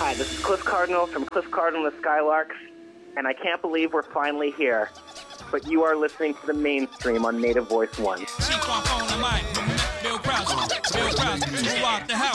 Hi, this is Cliff Cardinal from Cliff Cardinal and the Skylarks, and I can't believe we're finally here. But you are listening to the mainstream on Native Voice One. Chief on the mic, Bill Krause, who walked the house.